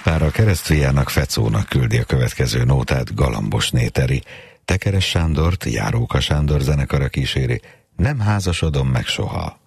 pár a keresztfiának, Fecónak küldi a következő nótát Galambos Néteri. Tekeres Sándort Járóka Sándor zenekara kíséri, Nem házasodom meg soha.